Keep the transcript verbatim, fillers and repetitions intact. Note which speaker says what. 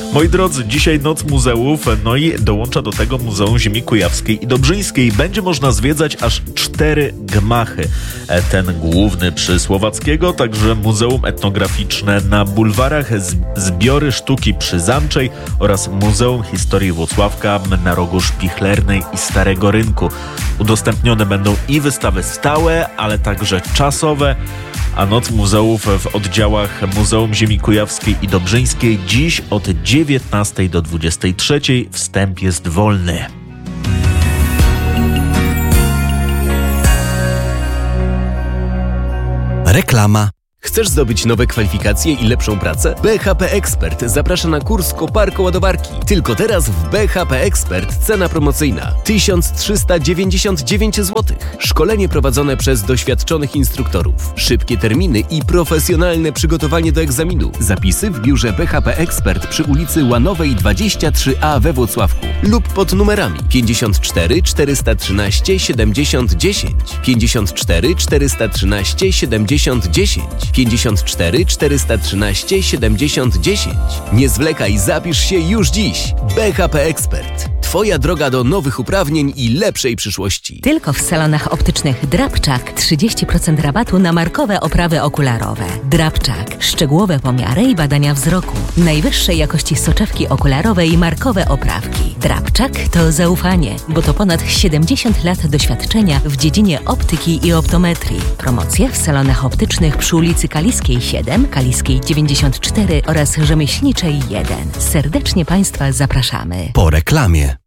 Speaker 1: Moi drodzy, dzisiaj Noc Muzeów, no i dołącza do tego Muzeum Ziemi Kujawskiej i Dobrzyńskiej. Będzie można zwiedzać aż cztery gmachy. Ten główny przy Słowackiego, także Muzeum Etnograficzne na bulwarach, Zbiory Sztuki przy Zamczej oraz Muzeum Historii Włocławka na rogu Szpichlernej i Starego Rynku. Udostępnione będą i wystawy stałe, ale także czasowe. A Noc Muzeów w oddziałach Muzeum Ziemi Kujawskiej i Dobrzyńskiej dziś od dziewiętnastej do dwudziestej trzeciej. Wstęp jest wolny.
Speaker 2: Reklama. Chcesz zdobyć nowe kwalifikacje i lepszą pracę? B H P Expert zaprasza na kurs koparko-ładowarki. Tylko teraz w B H P Expert cena promocyjna tysiąc trzysta dziewięćdziesiąt dziewięć złotych. Szkolenie prowadzone przez doświadczonych instruktorów. Szybkie terminy i profesjonalne przygotowanie do egzaminu. Zapisy w biurze B H P Expert przy ulicy Łanowej dwadzieścia trzy A we Włocławku lub pod numerami pięćdziesiąt cztery czterysta trzynaście siedemdziesiąt dziesięć, pięćdziesiąt cztery czterysta trzynaście siedemdziesiąt dziesięć, pięćdziesiąt cztery czterysta trzynaście siedemdziesiąt dziesięć. Nie zwlekaj, zapisz się już dziś. B H P Expert. Twoja droga do nowych uprawnień i lepszej przyszłości.
Speaker 3: Tylko w salonach optycznych Drabczak trzydzieści procent rabatu na markowe oprawy okularowe. Drabczak. Szczegółowe pomiary i badania wzroku. Najwyższej jakości soczewki okularowe i markowe oprawki. Drabczak to zaufanie, bo to ponad siedemdziesiąt lat doświadczenia w dziedzinie optyki i optometrii. Promocja w salonach optycznych przy ulicy Kaliskiej siedem, Kaliskiej dziewięćdziesiąt cztery oraz Rzemieślniczej jeden. Serdecznie Państwa zapraszamy.
Speaker 2: Po reklamie.